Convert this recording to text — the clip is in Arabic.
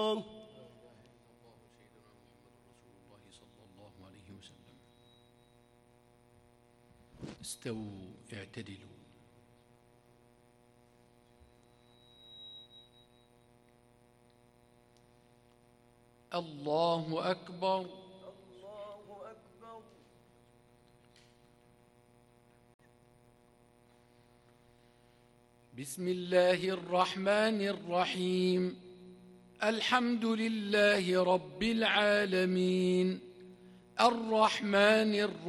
استووا اعتدلوا. الله أكبر. الله أكبر. بسم الله الرحمن الرحيم. الحمد لله رب العالمين الرحمن الرحيم